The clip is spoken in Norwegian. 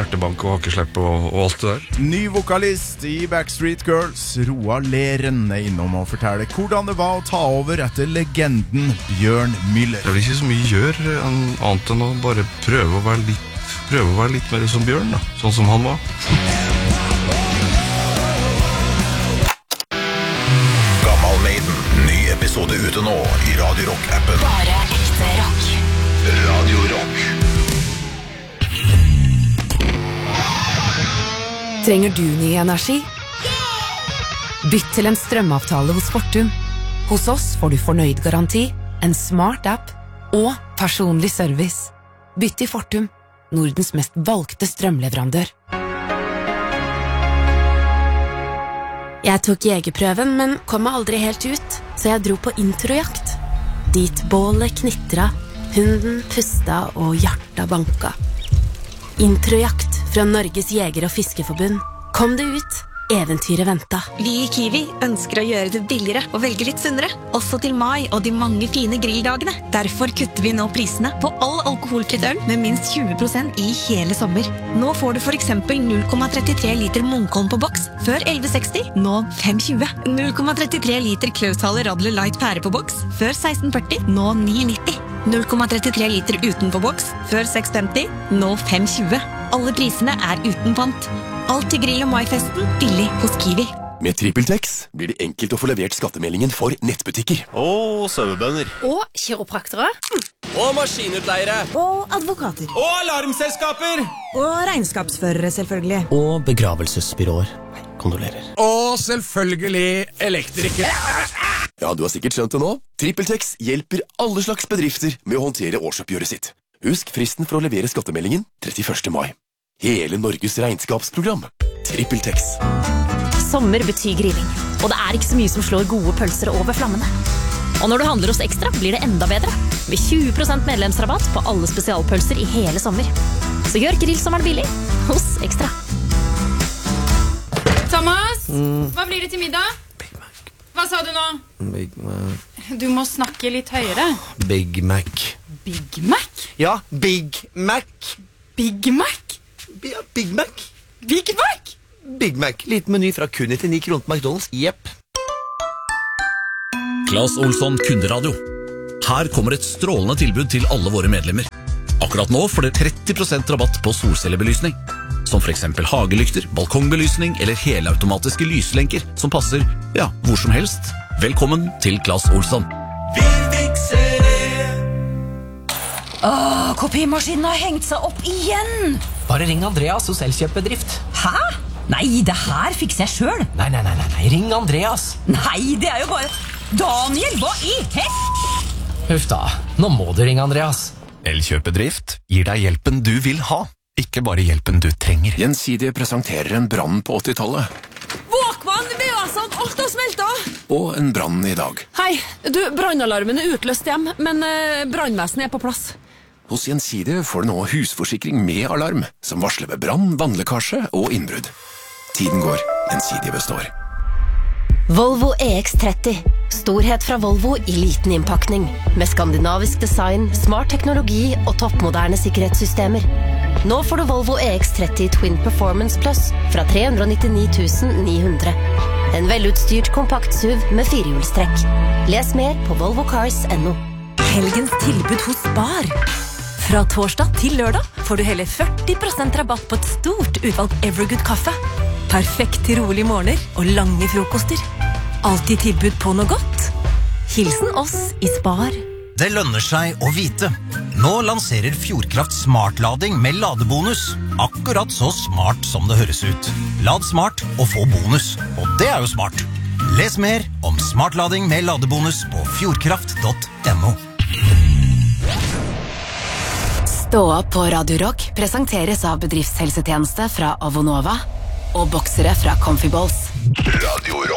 hjertebank og hakeslepp og alt det der. Ny vokalist i Backstreet Girls, Roa Leren, innom og forteller hvordan det var å ta over etter legenden Bjørn Müller. Det er vel ikke så mye gjør annet enn å bare prøve å være litt mer som Bjørn, da. Sånn som han var. Gammal Maiden, ny episode ute nå i Radio Rock-appen. Bare ekte rock. Radio Rock. Trenger du ny energi? Bytt til en strømavtale hos Fortum. Hos oss får du fornøyd garanti, en smart app og personlig service. Bytt til Fortum, Nordens mest valgte strømleverandør. Jeg tok jegerprøven, men kom meg aldri helt ut, så jeg dro på introjakt. Dit bålet knitra, hunden pusta og hjertet banka. Introjakt fra Norges Jeger- og Fiskeforbund. Kom det ut, eventyret venta. Vi i Kiwi ønsker å gjøre det billigere og velge litt sunnere, også til mai og de mange fine grilldagene. Derfor kutter vi nå prisene på all alkoholfritt øl med minst 20% i hele sommer. Nå får du for eksempel 0,33 liter Munkholm på boks, før 11,60, nå 5,20. 0,33 liter Klaushaler Radler Light pære på boks, før 16,40, nå 9,90. 0,33 liter uten på boks, før 6,50, nå 5,20. Alle prisene er uten pant. Alt til grill- og maifesten, billig hos Kiwi. Med TrippelTex blir det enkelt å få levert skattemeldingen for nettbutikker. Og sauebønder. Og kiropraktere. Og maskinutleiere. Og advokater. Og alarmselskaper. Og regnskapsførere, selvfølgelig. Og begravelsesbyråer. Kondolerer. Og selvfølgelig elektrikere. Ja, du har sikkert skjønt det nå. TrippelTex hjelper alle slags bedrifter med å håndtere årsoppgjøret sitt. Husk fristen for å levere skattemeldingen 31. mai. Hele Norges regnskapsprogram. TrippelTex. Sommer betyr grilling, og det er ikke så mye som slår gode pølser over flammene. Og når du handler hos Ekstra, blir det enda bedre. Med 20% medlemsrabatt på alle spesialpølser i hele sommer. Så gjør grillsommeren billig hos Ekstra. Thomas, hva blir det til middag? Big Mac. Hva sa du nå? Big Mac. Du må snakke litt høyere. Big Mac. Big Mac? Ja, Big Mac. Big Mac? Ja, Big Mac. Big Mac? Big Mac. Liten meny fra kun 99 kroner på McDonald's. Jepp. Claes Olsson Kunderadio. Her kommer et strålende tilbud til alle våre medlemmer. Akkurat nå får dere 30% rabatt på solcellebelysning. Som for eksempel hagelykter, balkongbelysning eller helautomatiske lyslenker som passer, ja, hvor som helst. Velkommen til Claes Olsson. Vi fikser det. Kopimaskinen har hengt seg opp igjen. Bare ring Andreas hos Elkjøpbedrift. Hæ? Nei, det her fikser jeg selv. Nei, ring Andreas. Nei, det er jo bare... Daniel, hva i hest? Huff da, nå må du ringe Andreas. Elkjøpbedrift gir deg hjelpen du vil ha, ikke bare hjelpen du trenger. Gjensidige presenterer en brann på 80-tallet. Våkvann, VA-sant, alt har smeltet. Og en brann i dag. Hei, du, brannalarmen er utløst hjem, men brannvesenet er på plass. Hos Gjensidige får du nå husforsikring med alarm, som varsler ved brann, vannlekkasje og innbrudd. Tiden går, Gjensidige består. Volvo EX30. Storhet fra Volvo i liten innpakning. Med skandinavisk design, smart teknologi og toppmoderne sikkerhetssystemer. Nå får du Volvo EX30 Twin Performance Plus fra 399 900. En velutstyrt kompakt SUV med firehjulstrekk. Les mer på volvocars.no. Helgens tilbud hos Spar. Fra torsdag til lørdag får du hele 40% rabatt på et stort utvalg Evergood kaffe. Perfekt til rolige morgener og lange frokoster. Alltid tilbud på noe godt. Hilsen oss i Spar. Det lønner seg å vite. Nå lanserer Fjordkraft smartlading med ladebonus. Akkurat så smart som det høres ut. Lad smart og få bonus. Og det er jo smart. Les mer om smartlading med ladebonus på fjordkraft.no. Stå opp på Radio Rock presenteres av bedriftshelsetjeneste fra Avonova og boksere fra Comfy Balls. Radio Rock.